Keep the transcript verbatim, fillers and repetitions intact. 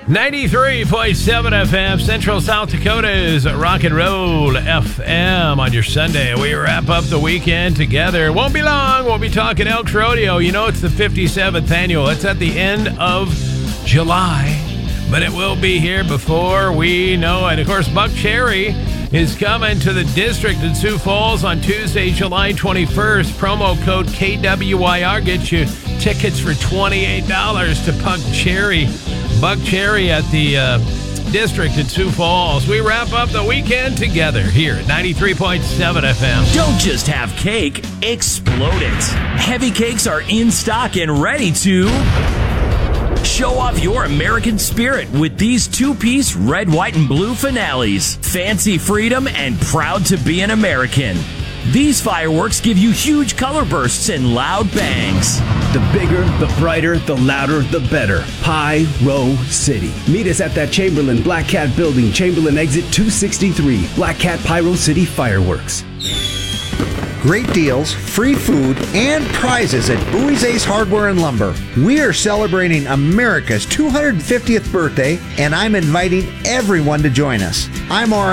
ninety-three point seven F M, Central South Dakota's Rock and Roll F M on your Sunday. We wrap up the weekend together. Won't be long. We'll be talking Elks Rodeo. You know, it's the fifty-seventh annual. It's at the end of July, but it will be here before we know it. Of course, Buck Cherry is coming to the district in Sioux Falls on Tuesday, July twenty-first. Promo code K W Y R gets you tickets for twenty-eight dollars to Buck Cherry. Buck Cherry at the uh, district in Sioux Falls. We wrap up the weekend together here at ninety-three point seven F M. Don't just have cake, explode it. Heavy Cakes are in stock and ready to show off your American spirit with these two-piece red, white, and blue finales. Fancy freedom and proud to be an American. These fireworks give you huge color bursts and loud bangs. The bigger, the brighter, the louder, the better. Pyro City. Meet us at that Chamberlain Black Cat building, Chamberlain exit two sixty-three. Black Cat Pyro City Fireworks. Great deals, free food, and prizes at Bowie's Ace Hardware and Lumber. We are celebrating America's two hundred fiftieth birthday, and I'm inviting everyone to join us. I'm R.